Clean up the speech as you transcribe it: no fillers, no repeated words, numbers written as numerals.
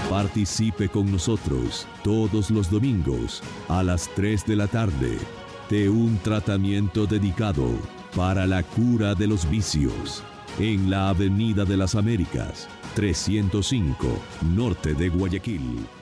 Participe con nosotros todos los domingos a las 3 de la tarde de un tratamiento dedicado para la cura de los vicios en la Avenida de las Américas, 305, norte de Guayaquil.